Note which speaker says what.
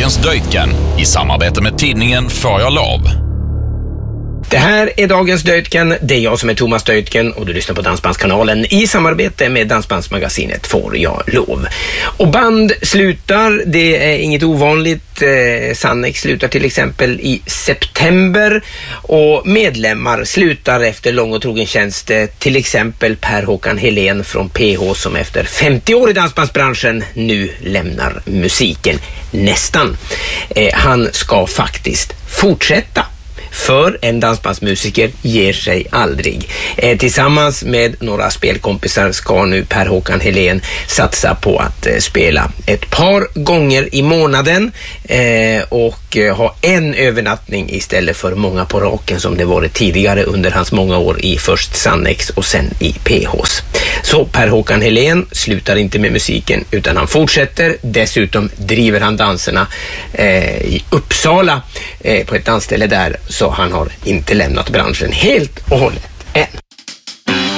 Speaker 1: dagens Döjtgen i samarbete med tidningen Får jag lov.
Speaker 2: Det här är dagens Döjtgen. Det är jag som är Thomas Döjtgen och du lyssnar på Dansbandskanalen i samarbete med Dansbandsmagasinet Får jag lov. Och band slutar, det är inget ovanligt. Sannex slutar till exempel i september och medlemmar slutar efter lång och trogen tjänst. Till exempel Per-Håkan Helén från PH som efter 50 år i dansbandsbranschen nu lämnar musiken. Nästan. Han ska faktiskt fortsätta. För en dansbandsmusiker ger sig aldrig. Tillsammans med några spelkompisar ska nu Per-Håkan Helén satsa på att spela ett par gånger i månaden och ha en övernattning istället för många på raken som det varit tidigare under hans många år i först Sannex och sen i PHs. Så Per-Håkan Helén slutar inte med musiken utan han fortsätter. Dessutom driver han danserna i Uppsala på ett dansställe där, så han har inte lämnat branschen helt och hållet än.